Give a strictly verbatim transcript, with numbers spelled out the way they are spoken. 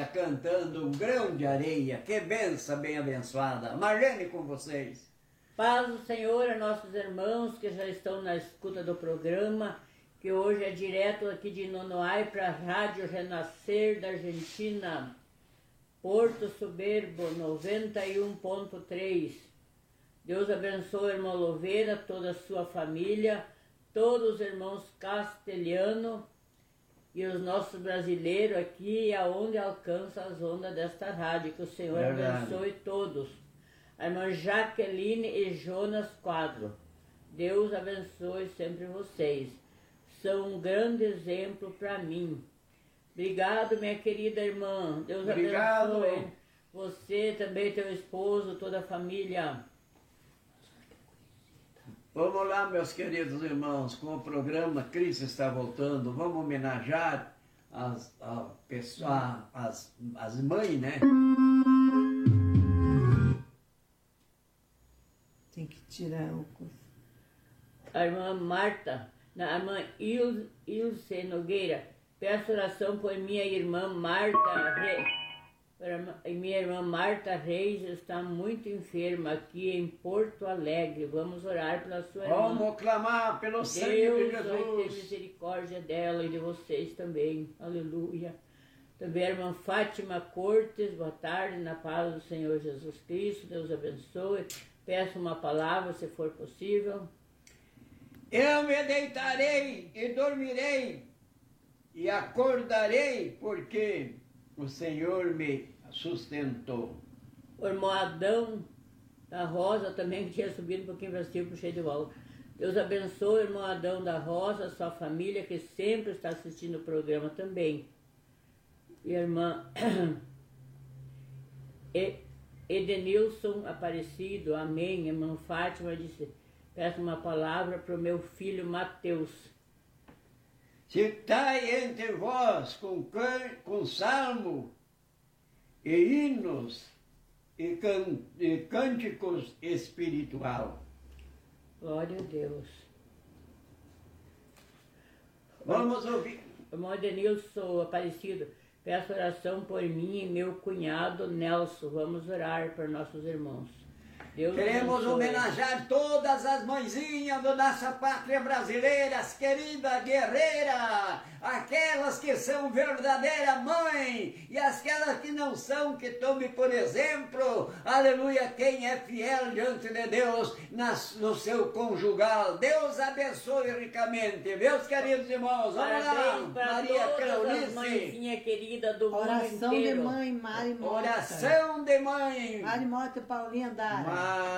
cantando Um Grão de Areia. Que benção bem abençoada. Marlene, com vocês. Paz do Senhor a nossos irmãos que já estão na escuta do programa, que hoje é direto aqui de Nonoai para a Rádio Renascer da Argentina, Porto Soberbo, noventa e um ponto três. Deus abençoe a irmã Louveira, toda a sua família, todos os irmãos castelhanos e os nossos brasileiros aqui, aonde alcança as ondas desta rádio. Que o Senhor Verdade. Abençoe todos. A irmã Jaqueline e Jonas Quadro. Deus abençoe sempre vocês. São um grande exemplo para mim. Obrigado, minha querida irmã. Deus Obrigado. Abençoe você, também teu esposo, toda a família. Vamos lá, meus queridos irmãos, com o programa Cristo está voltando. Vamos homenagear as, a pessoa, as, as mães, né? Tem que tirar o... A irmã Marta, a irmã Il, Ilse Nogueira, peço oração por minha irmã Marta Reis. Minha irmã Marta Reis está muito enferma aqui em Porto Alegre. Vamos orar pela sua irmã. Vamos clamar pelo sangue de Jesus. Deus vai ter misericórdia dela e de vocês também. Aleluia. Também a irmã Fátima Cortes, boa tarde, na paz do Senhor Jesus Cristo. Deus abençoe. Peço uma palavra, se for possível. Eu me deitarei e dormirei e acordarei porque o Senhor me sustentou. O irmão Adão da Rosa também, que tinha subido um pouquinho para cima, puxei de volta. Deus abençoe o irmão Adão da Rosa, sua família, que sempre está assistindo o programa também. E a irmã Edenilson Aparecido, amém. A irmã Fátima disse, peço uma palavra para o meu filho Mateus. Citai entre vós com, can, com salmo e hinos e, can, e cânticos espiritual. Glória a Deus. Vamos ouvir. Irmão Edenilson Aparecido, peço oração por mim e meu cunhado Nelson. Vamos orar por nossos irmãos. Deus Queremos abençoe. homenagear todas as mãezinhas da nossa pátria brasileira, as queridas guerreiras, aquelas que são verdadeira mãe e aquelas que não são, que tome por exemplo, aleluia, quem é fiel diante de Deus nas, no seu conjugal. Deus abençoe ricamente, meus queridos irmãos. Vamos Parabéns lá, Maria Cleonice. Mãezinha querida do Oração mundo inteiro. de mãe, Mari Mota. Oração de mãe. Mari Mota e Paulinha Dara.